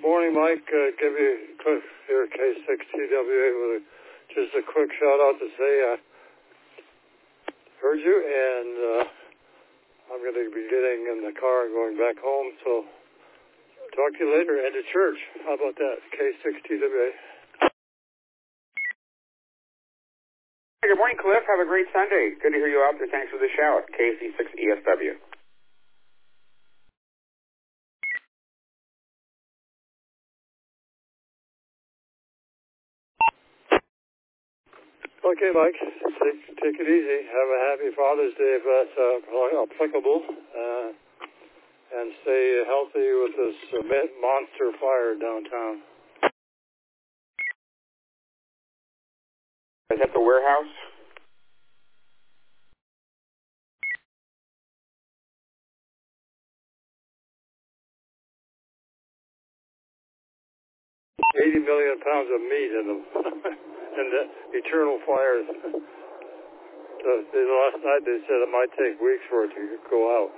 Morning, Mike. Give you a quick here, K6TWA, with just a quick shout out to say I heard you, and I'm going to be getting in the car and going back home. So talk to you later and to church. How about that? K6TWA. Good morning, Cliff. Have a great Sunday. Good to hear you out there. Thanks for the shout. KC6ESW. Okay, Mike. Take it easy. Have a happy Father's Day if that's applicable. And stay healthy with this monster fire downtown. Is that the warehouse? $80 million of meat in the in the eternal fires. Last night they said it might take weeks for it to go out.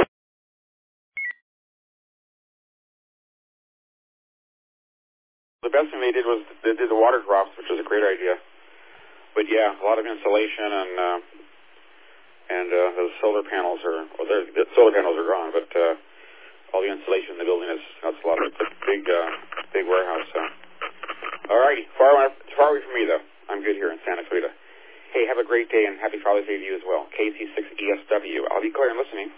The best thing they did was they did the water drops, which was a great idea. But yeah, a lot of insulation and the solar panels are the solar panels are gone, but all the insulation in the building that's a lot of big warehouse. So. All right, far away from me though. I'm good here in Santa Clarita. Hey, have a great day and happy Father's Day to you as well. KC6ESW. I'll be clear and listening.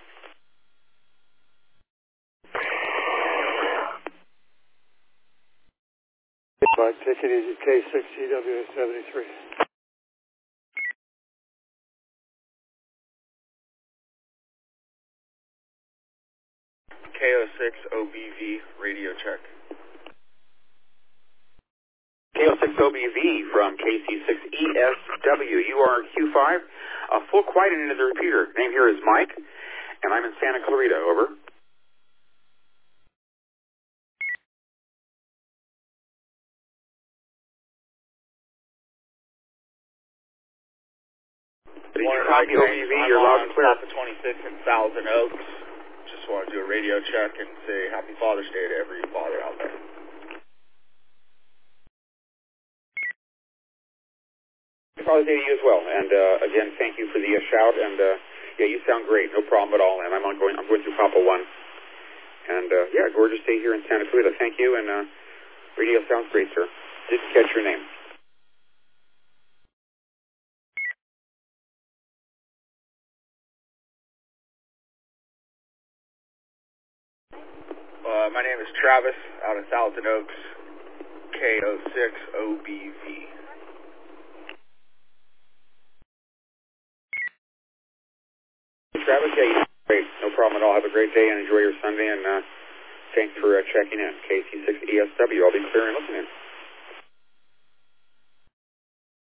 Mike, take it easy. K6CW73. KO6OBV radio check. KO6OBV from KC6ESW. You are Q5. Full quiet into the repeater. Name here is Mike, and I'm in Santa Clarita. Over. Morning, Copy OBV. You're loud and clear. I'm on 26 in Thousand Oaks. Just want to do a radio check and say Happy Father's Day to every father out there. Father's Day to you as well. And again, thank you for the shout. And yeah, you sound great. No problem at all. And I'm going through Papa 1. And yeah, gorgeous day here in Santa Clarita. Thank you. And radio sounds great, sir. Didn't catch your name. My name is Travis out of Thousand Oaks. KO6OBV. Travis, yeah, great. No problem at all. Have a great day and enjoy your Sunday. And thanks for checking in. KC6ESW. I'll be clear and listening.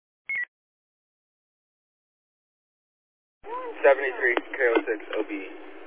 73 KO6OB.